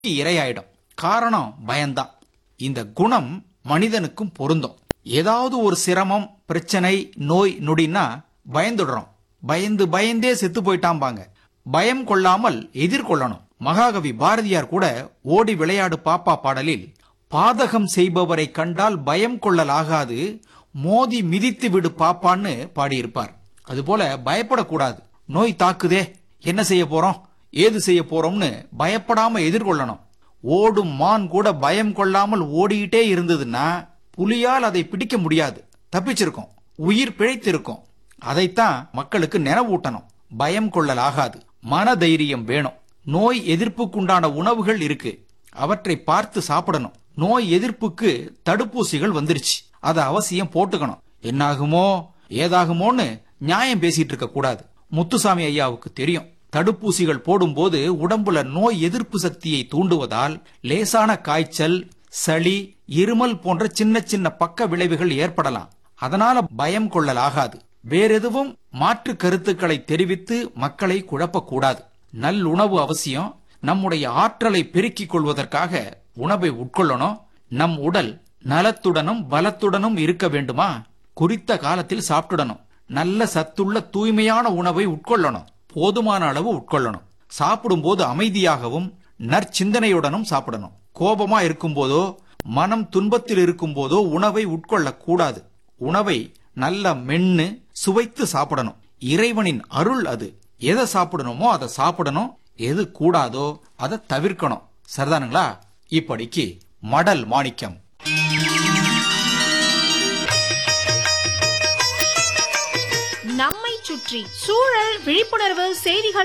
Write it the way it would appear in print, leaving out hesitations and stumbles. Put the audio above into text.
இரையாயிடும். காரணம் பயம்தான். இந்த குணம் மனிதனுக்கும் பொருந்தும். ஏதாவது ஒரு சிரமம், பிரச்சனை, நோய் நொடின்னா பயந்துடுறோம். பயந்து பயந்தே செத்து போயிட்டாம்பாங்க. பயம் கொள்ளாமல் எதிர்கொள்ளணும். மகாகவி பாரதியார் கூட ஓடி விளையாடு பாப்பா பாடலில் பாதகம் செய்பவரை கண்டால் பயம் கொள்ளலாகாது, மோதி மிதித்து விடு பாப்பான்னு பாடியிருப்பார். அதுபோல பயப்படக்கூடாது. நோய் தாக்குதே, என்ன செய்ய போறோம், ஏது செய்ய போறோம்னு பயப்படாம எதிர்கொள்ளணும். ஓடும் மான் கூட பயம் கொள்ளாமல் ஓடிக்கிட்டே இருந்ததுன்னா புலியால் அதை பிடிக்க முடியாது, தப்பிச்சிருக்கும், உயிர் பிழைத்திருக்கும். அதைத்தான் மக்களுக்கு நினைவூட்டணும். பயம் கொள்ளலாகாது, மனதைரியம் வேணும். நோய் எதிர்ப்புக்குண்டான உணவுகள் இருக்கு, அவற்றை பார்த்து சாப்பிடணும். நோய் எதிர்ப்புக்கு தடுப்பூசிகள் வந்துருச்சு, அதை அவசியம் போட்டுக்கணும். என்னாகுமோ ஏதாகுமோன்னு நியாயம் பேசிட்டு இருக்க கூடாது. முத்துசாமி ஐயாவுக்கு தெரியும், தடுப்பூசிகள் போடும்போது உடம்புல நோய் எதிர்ப்பு சக்தியை தூண்டுவதால் லேசான காய்ச்சல், சளி, இருமல் போன்ற சின்ன சின்ன பக்க விளைவுகள் ஏற்படலாம். அதனால பயம் கொள்ளலாகாது. வேறெதுவும் மாற்று கருத்துக்களை தெரிவித்து மக்களை குழப்பக்கூடாது. நல்லுணவு அவசியம். நம்முடைய ஆற்றலை பெருக்கிக் கொள்வதற்காக உணவை உட்கொள்ளணும். நம் உடல் நலத்துடனும் பலத்துடனும் இருக்க வேண்டுமா, குறித்த காலத்தில் சாப்பிடணும். நல்ல சத்துள்ள தூய்மையான உணவை உட்கொள்ளணும். போதுமான அளவு உட்கொள்ளணும். சாப்பிடும்போது அமைதியாகவும் நற்சிந்தனையுடனும் சாப்பிடணும். கோபமா இருக்கும்போதோ மனம் துன்பத்தில் இருக்கும்போதோ உணவை உட்கொள்ளக்கூடாது. உணவை நல்ல மென்னு சுவைத்து சாப்பிடணும். இறைவனின் அருள் அது. எதை சாப்பிடணுமோ அதை சாப்பிடணும், எது கூடாதோ அதை தவிர்க்கணும். சரிதானுங்களா? இப்படிக்கு மடல் மாணிக்கம். நம்மை சுற்றி சூழல் விழிப்புணர்வு செய்திகள்